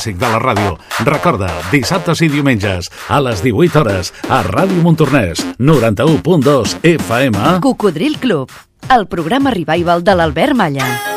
clàssic de la ràdio. Recorda, dissabtes i diumenges, a les 18 hores, a Ràdio Montornès, 91.2 FM. Cocodril Club, el programa revival de l'Albert Malla.